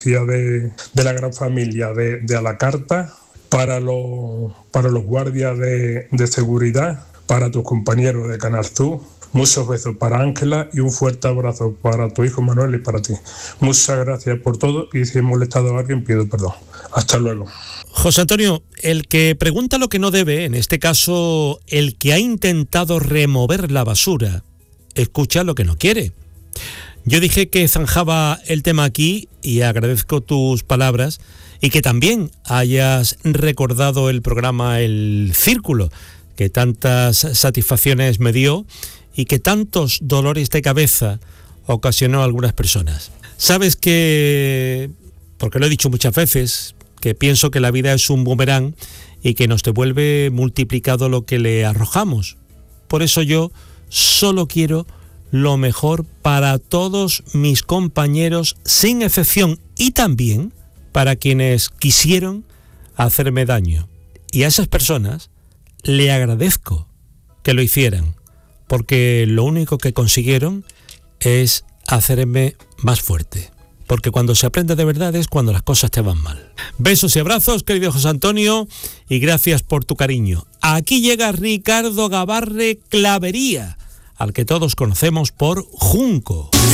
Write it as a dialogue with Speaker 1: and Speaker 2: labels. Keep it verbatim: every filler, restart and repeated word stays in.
Speaker 1: de, de la gran familia de, de a la carta, para los, para los guardias de, de seguridad, para tus compañeros de Canal Sur. Muchos besos para Ángela y un fuerte abrazo para tu hijo Manuel y para ti. Muchas gracias por todo y si he molestado a alguien pido perdón. Hasta luego.
Speaker 2: José Antonio, el que pregunta lo que no debe, en este caso el que ha intentado remover la basura, escucha lo que no quiere. Yo dije que zanjaba el tema aquí y agradezco tus palabras y que también hayas recordado el programa El Círculo, que tantas satisfacciones me dio y que tantos dolores de cabeza ocasionó a algunas personas. Sabes que, porque lo he dicho muchas veces, que pienso que la vida es un boomerang y que nos devuelve multiplicado lo que le arrojamos. Por eso yo solo quiero lo mejor para todos mis compañeros, sin excepción, y también para quienes quisieron hacerme daño. Y a esas personas le agradezco que lo hicieran, porque lo único que consiguieron es hacerme más fuerte. Porque cuando se aprende de verdad es cuando las cosas te van mal. Besos y abrazos, querido José Antonio, y gracias por tu cariño. Aquí llega Ricardo Gabarre Clavería, al que todos conocemos por Junco.